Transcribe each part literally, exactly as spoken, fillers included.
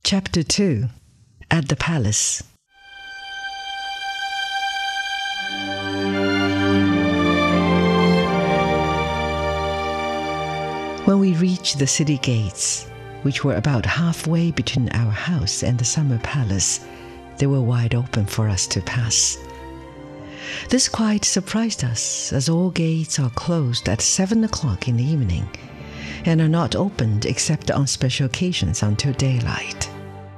Chapter two. At the Palace. When we reached the city gates, which were about halfway between our house and the summer palace, they were wide open for us to pass. This quite surprised us, as all gates are closed at seven o'clock in the evening and are not opened except on special occasions until daylight.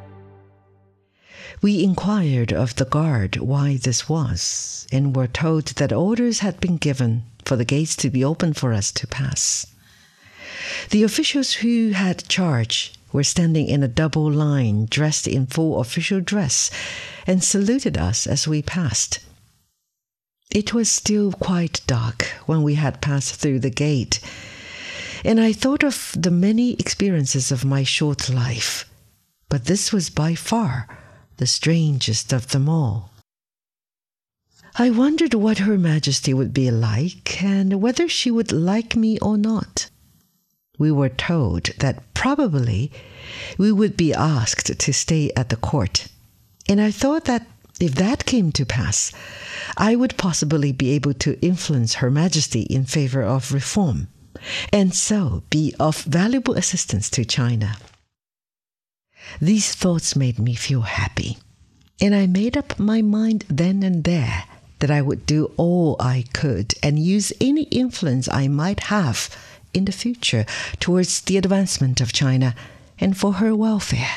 We inquired of the guard why this was, and were told that orders had been given for the gates to be open for us to pass. The officials who had charge were standing in a double line, dressed in full official dress, and saluted us as we passed. It was still quite dark when we had passed through the gate, and I thought of the many experiences of my short life, but this was by far the strangest of them all. I wondered what Her Majesty would be like, and whether she would like me or not. We were told that probably we would be asked to stay at the court, and I thought that if that came to pass, I would possibly be able to influence Her Majesty in favor of reform, and so be of valuable assistance to China. These thoughts made me feel happy, and I made up my mind then and there that I would do all I could and use any influence I might have in the future towards the advancement of China and for her welfare.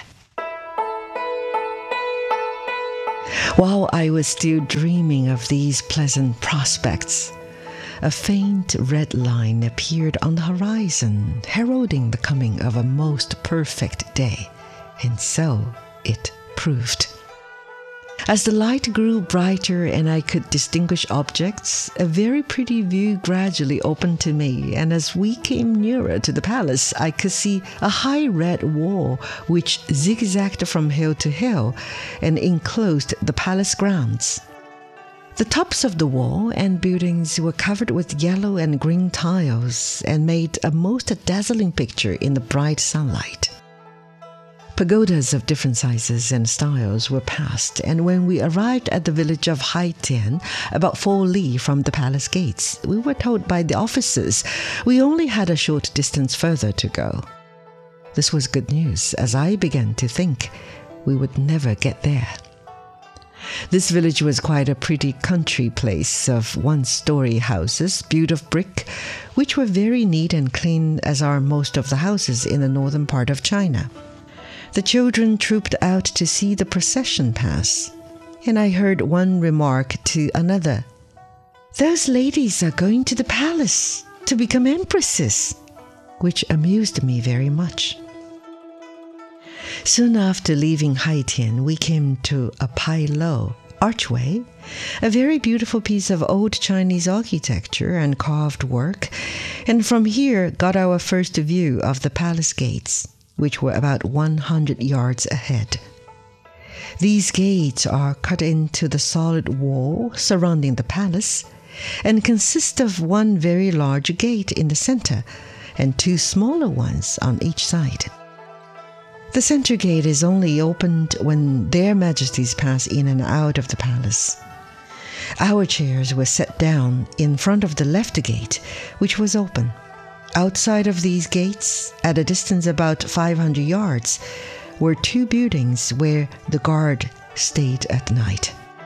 While I was still dreaming of these pleasant prospects, a faint red line appeared on the horizon, heralding the coming of a most perfect day, and so it proved. As the light grew brighter and I could distinguish objects, a very pretty view gradually opened to me, and as we came nearer to the palace, I could see a high red wall which zigzagged from hill to hill and enclosed the palace grounds. The tops of the wall and buildings were covered with yellow and green tiles and made a most dazzling picture in the bright sunlight. Pagodas of different sizes and styles were passed, and when we arrived at the village of Haitian, about four li from the palace gates, we were told by the officers we only had a short distance further to go. This was good news, as I began to think we would never get there. This village was quite a pretty country place of one-story houses built of brick, which were very neat and clean, as are most of the houses in the northern part of China. The children trooped out to see the procession pass, and I heard one remark to another, "Those ladies are going to the palace to become empresses," which amused me very much. Soon after leaving Haitian, we came to a Pai Lo archway, a very beautiful piece of old Chinese architecture and carved work, and from here got our first view of the palace gates, which were about one hundred yards ahead. These gates are cut into the solid wall surrounding the palace and consist of one very large gate in the center and two smaller ones on each side. The center gate is only opened when their majesties pass in and out of the palace. Our chairs were set down in front of the left gate, which was open. Outside of these gates, at a distance about five hundred yards, were two buildings where the guard stayed at night.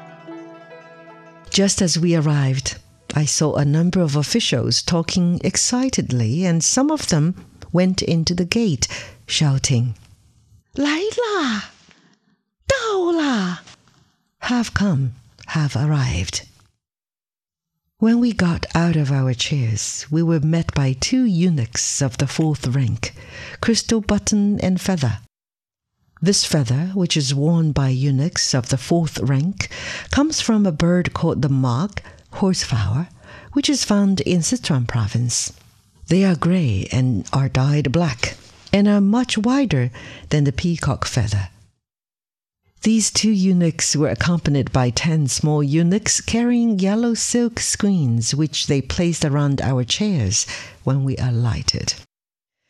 Just as we arrived, I saw a number of officials talking excitedly, and some of them went into the gate, shouting, "来啦! 到啦! Have come, have arrived." When we got out of our chairs, we were met by two eunuchs of the fourth rank, Crystal Button and Feather. This feather, which is worn by eunuchs of the fourth rank, comes from a bird called the mog, horsefowl, which is found in Sichuan province. They are gray and are dyed black, and are much wider than the peacock feather. These two eunuchs were accompanied by ten small eunuchs carrying yellow silk screens, which they placed around our chairs when we alighted.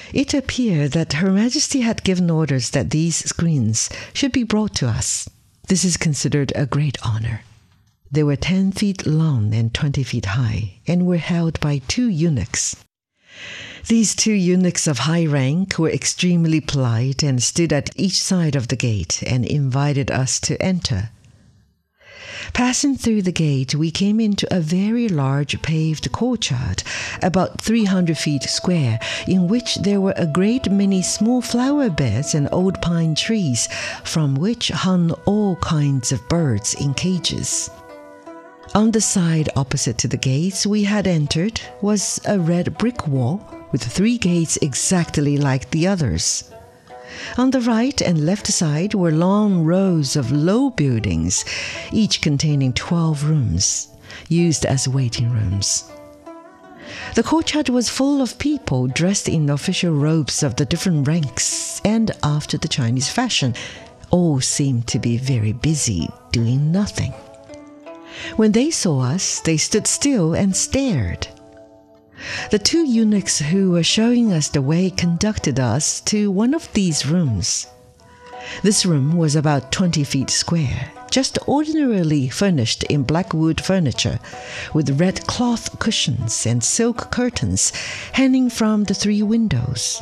It appeared that Her Majesty had given orders that these screens should be brought to us. This is considered a great honor. They were ten feet long and twenty feet high, and were held by two eunuchs. These two eunuchs of high rank were extremely polite and stood at each side of the gate and invited us to enter. Passing through the gate, we came into a very large paved courtyard, about three hundred feet square, in which there were a great many small flower beds and old pine trees, from which hung all kinds of birds in cages. On the side opposite to the gates we had entered was a red brick wall with three gates exactly like the others. On the right and left side were long rows of low buildings, each containing twelve rooms, used as waiting rooms. The courtyard was full of people dressed in official robes of the different ranks, and after the Chinese fashion, all seemed to be very busy doing nothing. When they saw us, they stood still and stared. The two eunuchs who were showing us the way conducted us to one of these rooms. This room was about twenty feet square, just ordinarily furnished in black wood furniture, with red cloth cushions and silk curtains hanging from the three windows.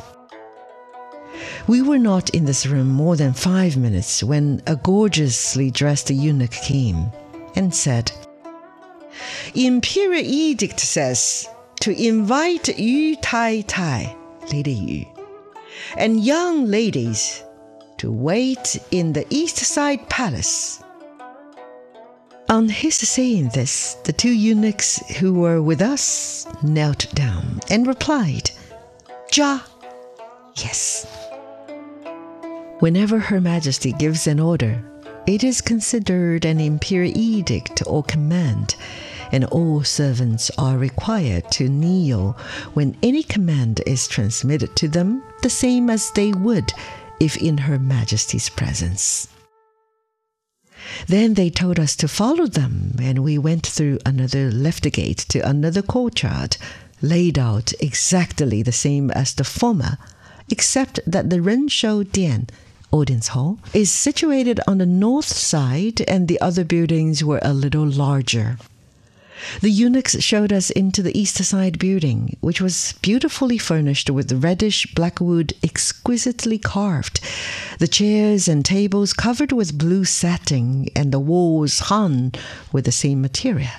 We were not in this room more than five minutes when a gorgeously dressed eunuch came and said, "Imperial edict says to invite Yu Tai Tai, Lady Yu, and young ladies to wait in the East Side Palace." On his saying this, the two eunuchs who were with us knelt down and replied, "Ja, yes." Whenever Her Majesty gives an order, it is considered an imperial edict or command, and all servants are required to kneel when any command is transmitted to them, the same as they would if in Her Majesty's presence. Then they told us to follow them, and we went through another left gate to another courtyard, laid out exactly the same as the former, except that the Renshou Dian, audience hall, is situated on the north side, and the other buildings were a little larger. The eunuchs showed us into the east side building, which was beautifully furnished with reddish black wood exquisitely carved, the chairs and tables covered with blue satin, and the walls hung with the same material.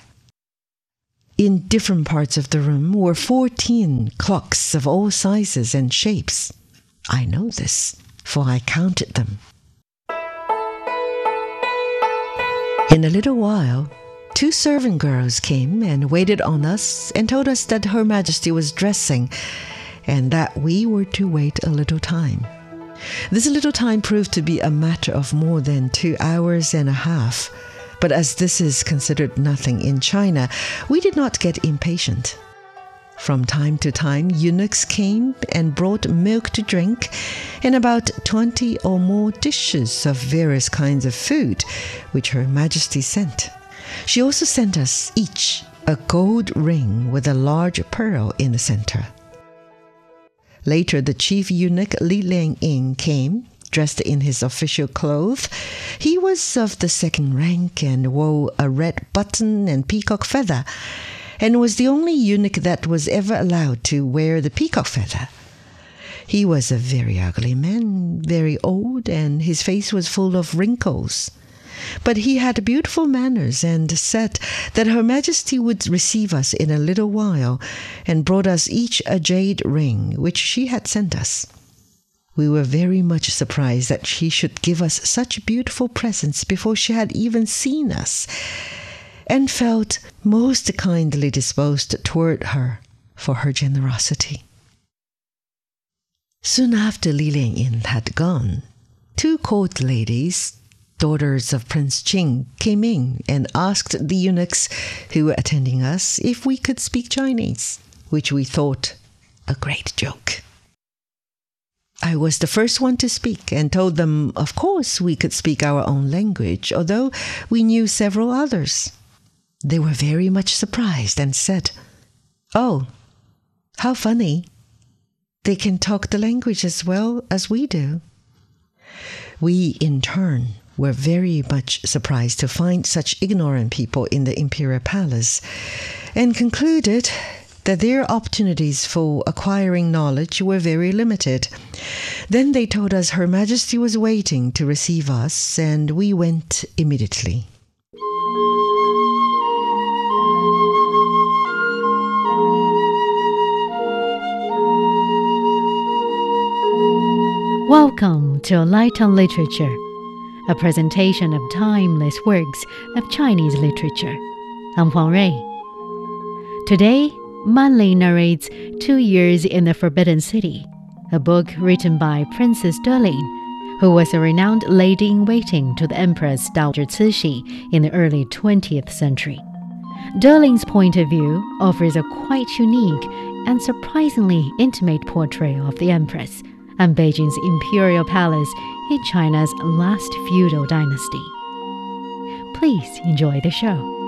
In different parts of the room were fourteen clocks of all sizes and shapes. I know this, for I counted them. In a little while, two servant girls came and waited on us and told us that Her Majesty was dressing and that we were to wait a little time. This little time proved to be a matter of more than two hours and a half, but as this is considered nothing in China, we did not get impatient. From time to time, eunuchs came and brought milk to drink and about twenty or more dishes of various kinds of food, which Her Majesty sent. She also sent us each a gold ring with a large pearl in the center. Later, the chief eunuch Li Liangying came, dressed in his official clothes. He was of the second rank and wore a red button and peacock feather, and was the only eunuch that was ever allowed to wear the peacock feather. He was a very ugly man, very old, and his face was full of wrinkles. But he had beautiful manners and said that Her Majesty would receive us in a little while, and brought us each a jade ring, which she had sent us. We were very much surprised that she should give us such beautiful presents before she had even seen us, and felt most kindly disposed toward her for her generosity. Soon after Li Liangying had gone, two court ladies, daughters of Prince Qing, came in and asked the eunuchs who were attending us if we could speak Chinese, which we thought a great joke. I was the first one to speak and told them, of course, we could speak our own language, although we knew several others. They were very much surprised and said, "Oh, how funny." they can talk the language as well as we do. We, in turn, were very much surprised to find such ignorant people in the imperial palace, and concluded that their opportunities for acquiring knowledge were very limited. Then they told us Her Majesty was waiting to receive us, and we went immediately. Welcome to Light on Literature, a presentation of timeless works of Chinese literature. I'm Huang Rui. Today, Manli narrates Two Years in the Forbidden City, a book written by Princess Delin, who was a renowned lady-in-waiting to the Empress Dowager Cixi in the early twentieth century. Delin's point of view offers a quite unique and surprisingly intimate portrayal of the Empress and Beijing's imperial palace in China's last feudal dynasty. Please enjoy the show.